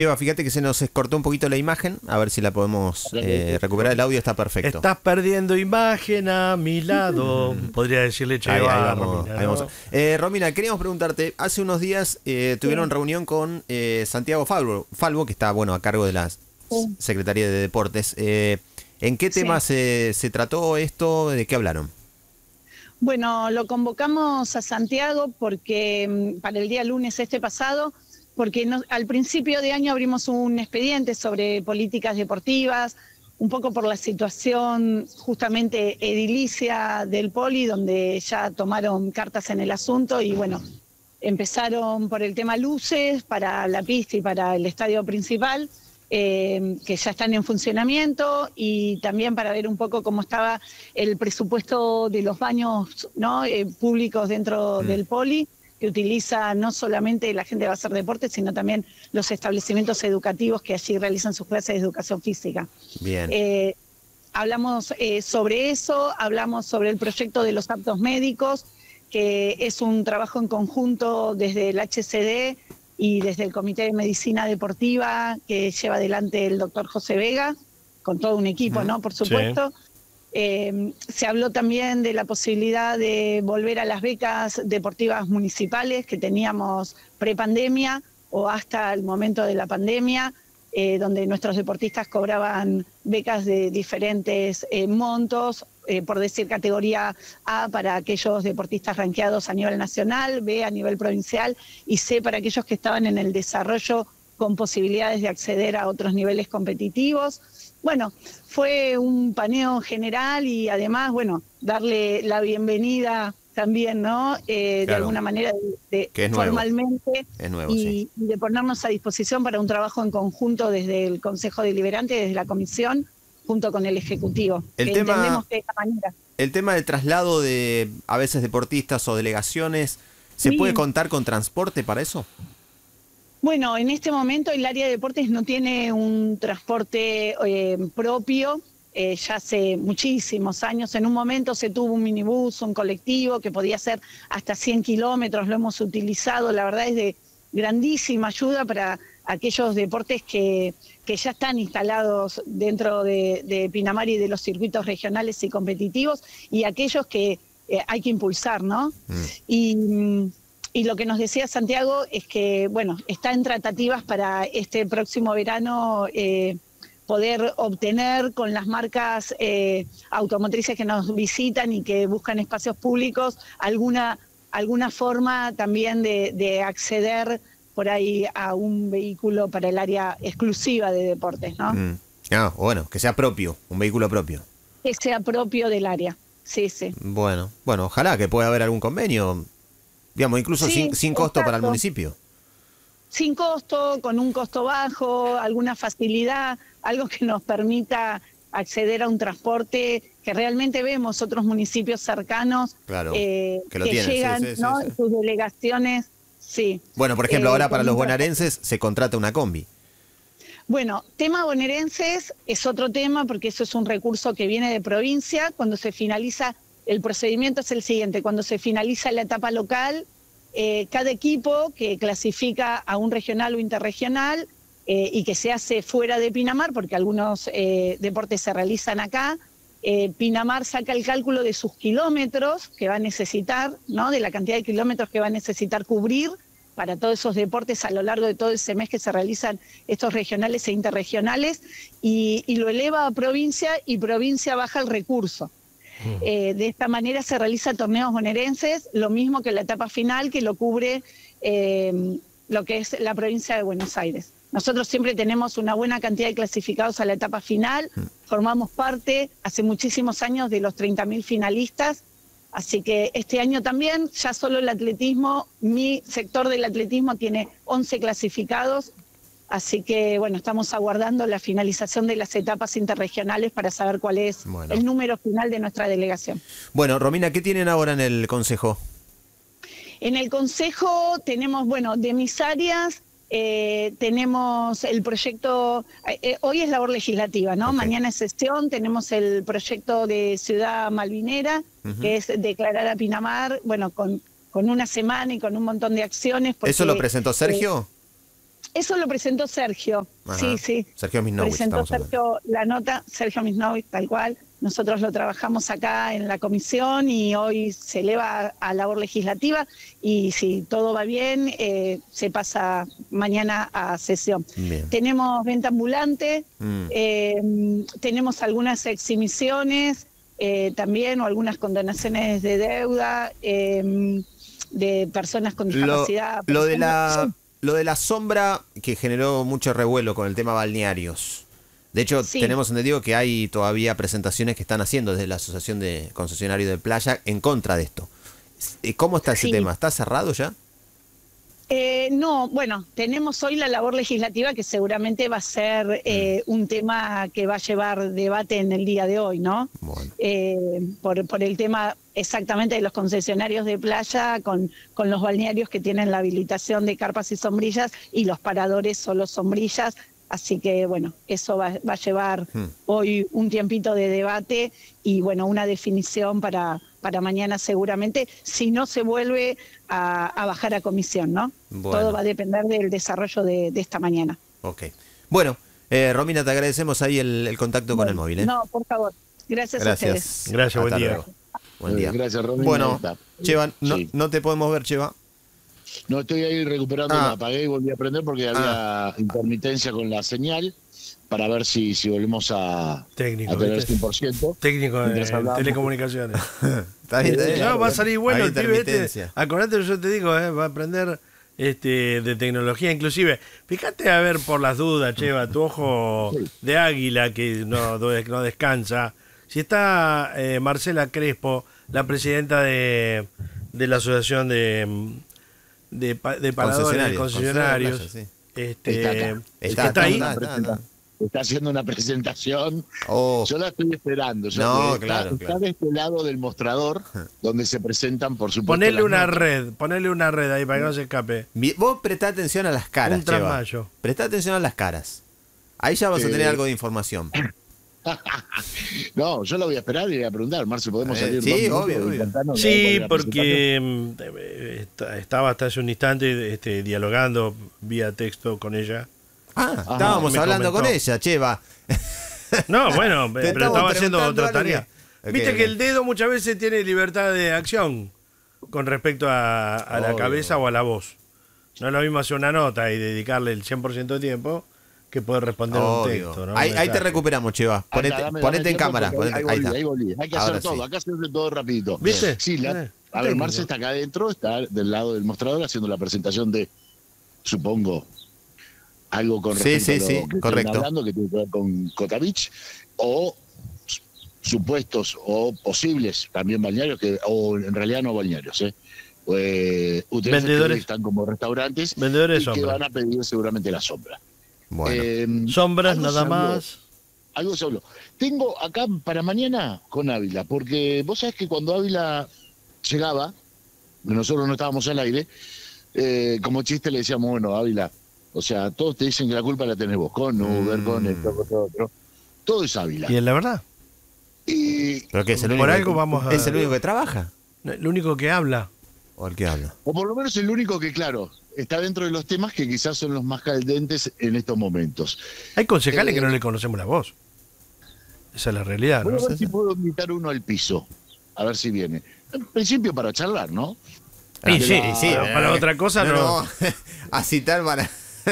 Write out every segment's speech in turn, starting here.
Eva, fíjate que se nos cortó un poquito la imagen, a ver si la podemos recuperar. El audio está perfecto. Estás perdiendo imagen a mi lado, podría decirle Ahí a vamos, Romina, ahí ¿no? vamos. Romina, queríamos preguntarte, hace unos días tuvieron reunión con Santiago Falvo, que está bueno a cargo de la Secretaría de Deportes. ¿En qué tema se trató esto? ¿De qué hablaron? Bueno, lo convocamos a Santiago porque para el día lunes pasado, porque al principio de año abrimos un expediente sobre políticas deportivas, un poco por la situación justamente edilicia del Poli, donde ya tomaron cartas en el asunto y bueno, empezaron por el tema luces para la pista y para el estadio principal, que ya están en funcionamiento, y también para ver un poco cómo estaba el presupuesto de los baños, ¿no? Públicos dentro del Poli, que utiliza no solamente la gente que va a hacer deporte, sino también los establecimientos educativos que allí realizan sus clases de educación física. Bien. Hablamos sobre eso, hablamos sobre el proyecto de los aptos médicos, que es un trabajo en conjunto desde el HCD y desde el Comité de Medicina Deportiva que lleva adelante el doctor José Vega, con todo un equipo, ¿no? Por supuesto. Sí. Se habló también de la posibilidad de volver a las becas deportivas municipales que teníamos prepandemia o hasta el momento de la pandemia, donde nuestros deportistas cobraban becas de diferentes montos, por decir categoría A para aquellos deportistas rankeados a nivel nacional, B a nivel provincial y C para aquellos que estaban en el desarrollo con posibilidades de acceder a otros niveles competitivos. Bueno, fue un paneo general y además, bueno, darle la bienvenida también, ¿no? De alguna manera, formalmente, es nuevo, y de ponernos a disposición para un trabajo en conjunto desde el Consejo Deliberante, desde la Comisión, junto con el Ejecutivo. Entendemos que de esta manera. El tema del traslado de, a veces, deportistas o delegaciones, ¿se puede contar con transporte para eso? Bueno, en este momento el área de deportes no tiene un transporte propio, ya hace muchísimos años. En un momento se tuvo un minibús, un colectivo que podía ser hasta 100 kilómetros, lo hemos utilizado, la verdad es de grandísima ayuda para aquellos deportes que ya están instalados dentro de Pinamar y de los circuitos regionales y competitivos, y aquellos que hay que impulsar, ¿no? Y lo que nos decía Santiago es que, bueno, está en tratativas para este próximo verano poder obtener con las marcas automotrices que nos visitan y que buscan espacios públicos alguna forma también de acceder por ahí a un vehículo para el área exclusiva de deportes, ¿no? Bueno, que sea propio, un vehículo propio. Que sea propio del área, sí. Bueno, ojalá que pueda haber algún convenio. Digamos, incluso sin costo para el municipio. Sin costo, con un costo bajo, alguna facilidad, algo que nos permita acceder a un transporte que realmente vemos otros municipios cercanos que llegan, ¿no? Sus delegaciones, Bueno, por ejemplo, ahora para los bonaerenses se contrata una combi. Bueno, tema bonaerenses es otro tema porque eso es un recurso que viene de provincia. Cuando se finaliza el procedimiento es el siguiente: cuando se finaliza la etapa local, cada equipo que clasifica a un regional o interregional y que se hace fuera de Pinamar, porque algunos deportes se realizan acá, Pinamar saca el cálculo de sus kilómetros que va a necesitar, ¿no? De la cantidad de kilómetros que va a necesitar cubrir para todos esos deportes a lo largo de todo ese mes que se realizan estos regionales e interregionales, y lo eleva a provincia, y provincia baja el recurso. De esta manera se realizan torneos bonaerenses, lo mismo que la etapa final, que lo cubre lo que es la provincia de Buenos Aires. Nosotros siempre tenemos una buena cantidad de clasificados a la etapa final, formamos parte hace muchísimos años de los 30.000 finalistas, así que este año también, ya solo el atletismo, mi sector del atletismo tiene 11 clasificados. Así que, bueno, estamos aguardando la finalización de las etapas interregionales para saber cuál es el número final de nuestra delegación. Bueno, Romina, ¿qué tienen ahora en el Consejo? En el Consejo tenemos, bueno, de mis áreas, tenemos el proyecto, hoy es labor legislativa, ¿no? Mañana es sesión, tenemos el proyecto de Ciudad Malvinera, que es declarar a Pinamar, bueno, con una semana y con un montón de acciones. Porque, ¿eso lo presentó Sergio? Eso lo presentó Sergio. Ajá. Sí, sí. Sergio Misnovich, Presentó estamos hablando. Sergio la nota, Sergio Misnovich, tal cual. Nosotros lo trabajamos acá en la comisión y hoy se eleva a labor legislativa y si todo va bien, se pasa mañana a sesión. Bien. Tenemos venta ambulante, tenemos algunas exhibiciones también o algunas condonaciones de deuda de personas con discapacidad. Lo de la sombra que generó mucho revuelo con el tema balnearios. De hecho, Sí. tenemos entendido que hay todavía presentaciones que están haciendo desde la Asociación de Concesionarios de Playa en contra de esto. ¿Cómo está ese Sí. tema? ¿Está cerrado ya? No, bueno, tenemos hoy la labor legislativa que seguramente va a ser un tema que va a llevar debate en el día de hoy, ¿no? Bueno. Por el tema exactamente de los concesionarios de playa con los balnearios que tienen la habilitación de carpas y sombrillas y los paradores solo sombrillas. Así que, bueno, eso va a llevar hoy un tiempito de debate y, bueno, una definición para mañana seguramente, si no se vuelve a bajar a comisión, ¿no? Bueno. Todo va a depender del desarrollo de esta mañana. Ok. Bueno, Romina, te agradecemos ahí el contacto con el móvil. ¿eh? No, por favor. Gracias a ustedes. Gracias, buen Hasta día. luego. Buen día. Gracias, Romina. Bueno, Está. Cheva, Sí. no te podemos ver, Cheva. No, estoy ahí recuperando, Ah. la apagué y volví a prender porque había intermitencia con la señal para ver si volvemos a Técnico, tener el ¿viste? 100%. Técnico Mientras en hablábamos. telecomunicaciones. Está bien, está bien. No, va a salir bueno Hay el pibe este. intermitencia. Acordate que yo te digo, va a aprender de tecnología. Inclusive, fíjate a ver por las dudas, Cheva, tu ojo de águila que no descansa. Si está Marcela Crespo, la presidenta de la asociación de paradores, de concesionarios, Sí. Está ahí. Está haciendo una presentación. Oh, Yo la estoy esperando. No, Está- claro, está claro. de este lado del mostrador donde se presentan, por supuesto. Ponele las una notas. red ahí para que no se escape. vos prestá atención a las caras, Un Cheva. trasmayo. Prestá atención a las caras. Ahí ya vas a tener algo de información. No, yo la voy a esperar y le voy a preguntar. Marce, ¿podemos salir? sí, 2 minutos obvio, y obvio. contarnos Sí, la porque estaba hasta hace un instante dialogando vía texto con ella. Ah, estábamos me hablando comentó. con ella, Cheva. No, bueno, Te pero estamos estaba haciendo preguntando otra algo tarea. que- Ok, Viste ok. que el dedo muchas veces tiene libertad de acción con respecto a la Obvio. cabeza o a la voz. No es lo mismo hacer una nota y dedicarle el 100% de tiempo que poder responder un Obvio. texto. ¿no? Ahí Un te mensaje. recuperamos, Cheva. Anda, dame Ponete en tiempo cámara. porque Ahí está. ahí volví. Hay que Ahora hacer todo, sí. acá se hace todo rapidito. ¿Viste? Sí, a ver, técnico. Marce está acá adentro, está del lado del mostrador haciendo la presentación de, supongo, algo con Sí, respecto sí, a lo sí, que están correcto. hablando, que tiene que ver con Cotavich, o supuestos o posibles también balnearios, o en realidad no balnearios, ustedes Vendedores. que están como restaurantes Vendedores de y que sombra. van a pedir seguramente la sombra. Bueno. Sombras algo nada se habló. más. Algo se habló. Tengo acá para mañana con Ávila, porque vos sabés que cuando Ávila llegaba, nosotros no estábamos al aire, como chiste le decíamos, bueno, Ávila, o sea, todos te dicen que la culpa la tenés vos, con Uber, con esto, con lo otro. Todo es Ávila. Y es la verdad. Y, ¿Pero qué es el Por único? algo vamos a- ¿Es el único que trabaja? El único que habla. ¿O el que habla? o por lo menos el único que, claro, está dentro de los temas que quizás son los más caldentes en estos momentos. Hay concejales que no le conocemos la voz. Esa es la realidad, Voy ¿no? a ver si puedo invitar uno al piso, a ver si viene. En principio para charlar, ¿no? Y de sí, la- sí, para otra cosa no. A citar para.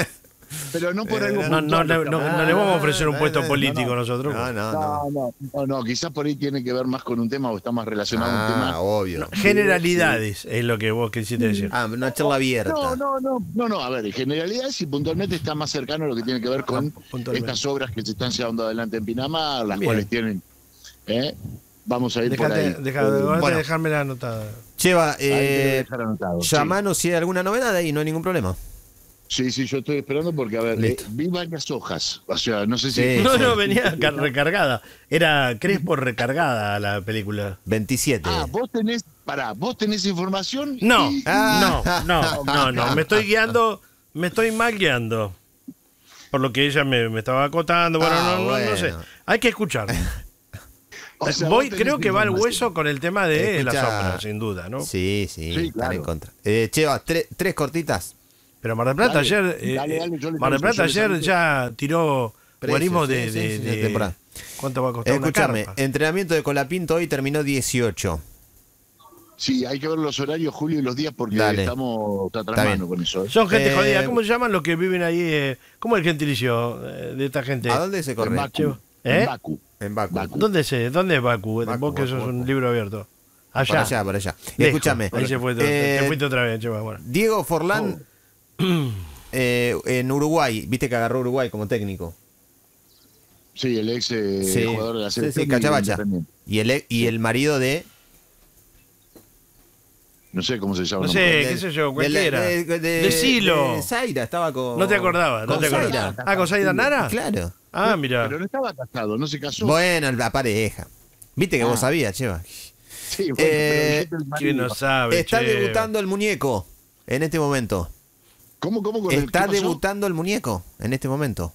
Pero no por algo No, puntual, no le vamos a ofrecer un puesto político nosotros. No, quizás por ahí tiene que ver más con un tema o está más relacionado a un tema. Obvio. Generalidades es lo que vos quisiste decir. Una charla abierta. No, a ver, en generalidades y puntualmente está más cercano a lo que tiene que ver con puntualmente. estas obras que se están llevando adelante en Pinamar, las Bien. cuales tienen. Vamos a ir por ahí. Bueno. Dejarme la anotada. Cheva, Ahí te lo voy a dejar anotado, sí. llamanos si hay alguna novedad ahí, no hay ningún problema. Sí, yo estoy esperando porque, a ver, Listo. vi varias hojas. O sea, no sé si. Sí. No, venía recargada. Era Crespo recargada la película. 27. vos tenés información. No, y- no. Me estoy mal guiando. Por lo que ella me estaba acotando. Bueno, no sé. bueno. Hay que escuchar. o sea, vos tenés Creo que va al información. hueso con el tema de la Escucha. sombra, sin duda, ¿no? Sí, Sí, están claro. en contra. Cheva, tres cortitas. Pero Mar del Plata Dale, ayer, dale, yo le Mar del aviso, Plata yo le ayer aviso. ya tiró Precios, guarismo sí, de, sí, sí, de- de temporada. ¿Cuánto va a costar Escúchame, una carpa? entrenamiento de Colapinto hoy terminó 18. Sí, hay que ver los horarios, Julio, y los días porque Dale. estamos atrás Está bien. mano con eso. Son gente Eh, jodida. ¿Cómo se llaman los que viven ahí? ¿Cómo es el gentilicio de esta gente? ¿A dónde se En corre? Baku. ¿Eh? En Baku. En Baku. Baku. ¿Dónde es Baku? Baku, Vos que sos Baku, un Baku. libro abierto. Por Allá. allá, por allá. Lejos. Escúchame. Ahí se fue te fuiste otra vez, Cheva. Bueno. Diego Forlán en Uruguay, viste que agarró Uruguay como técnico. Sí, el ex jugador de la sí, selección. sí, Cachabacha. Independiente. Y el marido de... No sé cómo se llama. No me sé, acuerdo. qué sé yo, cualquiera. De Decilo. de Zaira, estaba con... No te acordabas, no con te acordabas. Zaira. Ah, ¿con Zaida Nara? Claro. Ah, mira. Pero no estaba casado, no se casó. Bueno, la pareja. Viste que vos sabías, Cheva. Sí, bueno, Eh, pero dijiste el marido. ¿Quién no sabe? Está che? debutando el muñeco en este momento. ¿Cómo con el Está qué pasó? debutando el muñeco en este momento.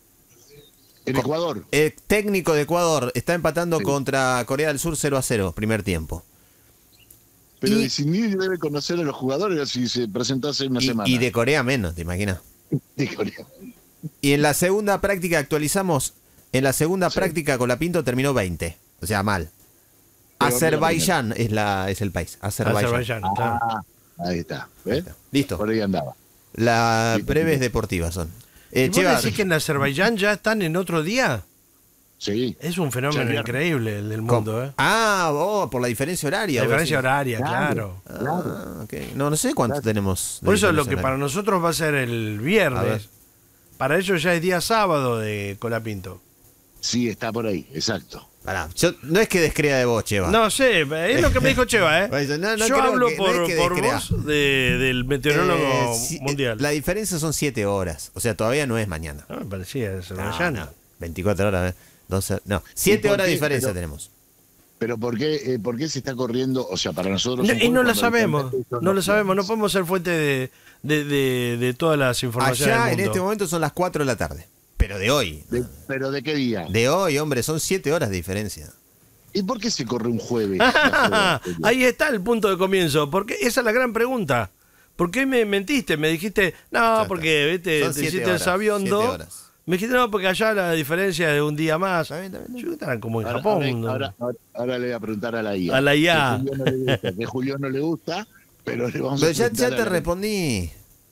En Ecuador. El técnico de Ecuador está empatando Sí. contra Corea del Sur 0-0, primer tiempo. Pero y- si ni debe conocer a los jugadores si se presentó hace una semana. Y de Corea menos, ¿te imaginas? De Corea. Y en la segunda práctica actualizamos, en la segunda Sí. práctica Colapinto terminó 20. O sea, mal. Pero Azerbaiyán es el país. Azerbaiyán. Azerbaiyán, claro. Ah, ahí está. ¿Ves? Listo. Por ahí andaba. Las Listo. breves deportivas son. ¿Y vos Cheva, decís que en Azerbaiyán ya están en otro día? Sí. Es un fenómeno Ya, increíble el del ¿cómo? mundo, ¿eh? Por la diferencia horaria. La vos diferencia decís. horaria, claro. Ah, ok. No sé cuánto tenemos. de Por eso lo diferencia que para horaria. nosotros va a ser el A ver. viernes, para ellos ya es día sábado de Colapinto. Sí, está por ahí, exacto. Pará, no es que descrea de vos, Cheva. No sé, es lo que me dijo Cheva, ¿eh? No, no Yo creo hablo que- no por, es que por descrea. vos del meteorólogo mundial. La diferencia son 7 horas. O sea, todavía no es mañana. No me parecía No, Azerbaiyán. no, 24 horas. 12, no, 7 por horas de qué? diferencia Pero- tenemos. Pero ¿por qué se está corriendo? O sea, para nosotros... No, un y no juego lo cuando sabemos, habitualmente son no lo los sabemos, no viernes. podemos ser fuente de todas las informaciones Allá del en mundo. este momento son las 4 de la tarde. Pero de hoy. ¿Pero de qué día? De hoy, hombre, son 7 horas de diferencia. ¿Y por qué se corre un jueves? Ahí está el punto de comienzo, porque esa es la gran pregunta. ¿Por qué me mentiste? Me dijiste, no, está. porque viste, Son te 7 hiciste el horas, sabiondo. 7 horas. Me dijiste, no, porque allá la diferencia es de un día más. Está bien, está bien. Yo estarán como en Ahora, Japón. ahora le voy a preguntar a la IA. A la IA. Que Julio no le gusta, pero le vamos Pero a ya preguntar te a la- respondí.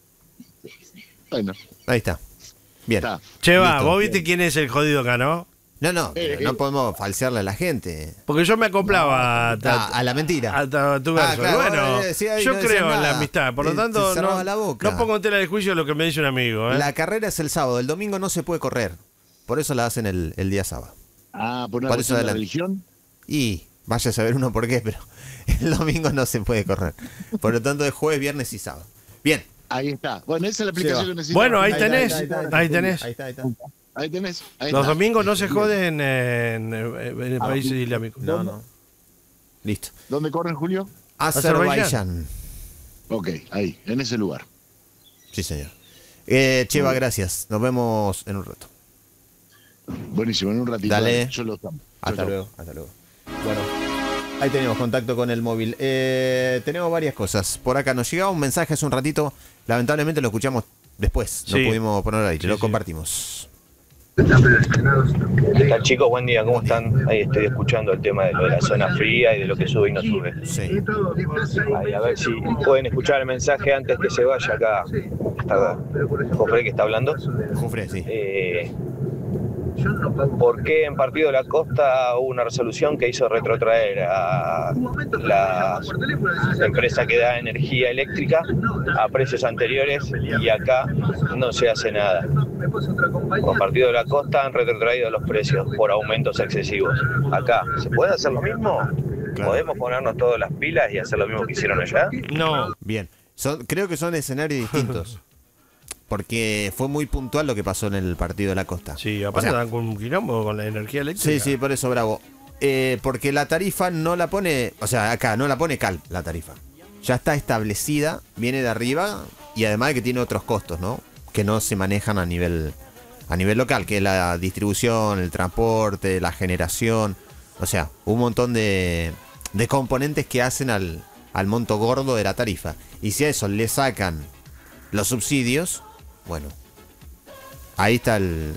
Bueno, Ahí está. Bien. está. Cheva, Listo. vos viste quién es el jodido acá, ¿no? No, pero no podemos falsearle a la gente. Porque yo me acoplaba A la mentira. a tu verso. claro, bueno, decía ahí, yo no decías creo en la nada. amistad, por lo Te tanto cerrabas no, la boca. no pongo en tela de juicio lo que me dice un amigo. ¿eh? La carrera es el sábado, el domingo no se puede correr. Por eso la hacen el día sábado. Por una Por eso cuestión de adelante. religión. Y vaya a saber uno por qué, pero el domingo no se puede correr. Por lo tanto es jueves, viernes y sábado. Bien. Ahí está. Bueno, esa es la aplicación va. que necesitamos. Bueno, ahí está, tenés, ahí está. ahí tenés. Ahí está, ahí está. Ahí tenés. Ahí Los está. domingos no se joden en el país islámico. No. Listo. ¿Dónde corren, Julio? Azerbaiyán. Ok, ahí, en ese lugar. Sí, señor. Cheva, gracias. Nos vemos en un rato. Buenísimo, en un ratito. Dale. Yo lo llamo. Hasta luego, hasta luego. Bueno, ahí tenemos contacto con el móvil. Tenemos varias cosas. Por acá nos llegaba un mensaje hace un ratito. Lamentablemente lo escuchamos después. No Sí. pudimos ponerlo ahí. Sí, Lo sí. compartimos. ¿Qué tal, chicos? Buen día, ¿cómo están? Ahí estoy escuchando el tema de lo de la zona fría y de lo que sube y no sube. Sí. Ahí, a ver si pueden escuchar el mensaje antes que se vaya acá. Está Jofre que está hablando. Jufre, sí. ¿Por qué en Partido de la Costa hubo una resolución que hizo retrotraer a la empresa que da energía eléctrica a precios anteriores y acá no se hace nada? Con Partido de la Costa han retrotraído los precios por aumentos excesivos. Acá, ¿se puede hacer lo mismo? Claro. ¿Podemos ponernos todas las pilas y hacer lo mismo que hicieron allá? No, Bien. Creo que son escenarios distintos. Porque fue muy puntual lo que pasó en el partido de la costa. sí, O aparte sea, dan con un quilombo con la energía eléctrica. sí, sí, por eso, bravo. Porque la tarifa no la pone, o sea, acá no la pone Cal, la tarifa. Ya está establecida, viene de arriba y además de que tiene otros costos, ¿no? Que no se manejan a nivel local, que es la distribución, el transporte, la generación. O sea, un montón de componentes que hacen al monto gordo de la tarifa. Y si a eso le sacan los subsidios, bueno, ahí está